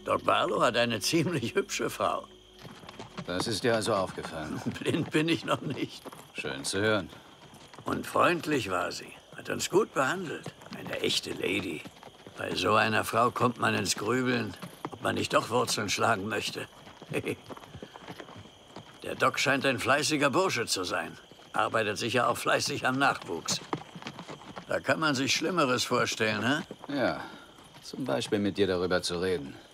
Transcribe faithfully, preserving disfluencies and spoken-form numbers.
Doc Barlow hat eine ziemlich hübsche Frau. Das ist dir also aufgefallen? Blind bin ich noch nicht. Schön zu hören. Und freundlich war sie. Hat uns gut behandelt. Eine echte Lady. Bei so einer Frau kommt man ins Grübeln, ob man nicht doch Wurzeln schlagen möchte. Der Doc scheint ein fleißiger Bursche zu sein. Arbeitet sicher auch fleißig am Nachwuchs. Da kann man sich Schlimmeres vorstellen, hä? Ja, zum Beispiel mit dir darüber zu reden.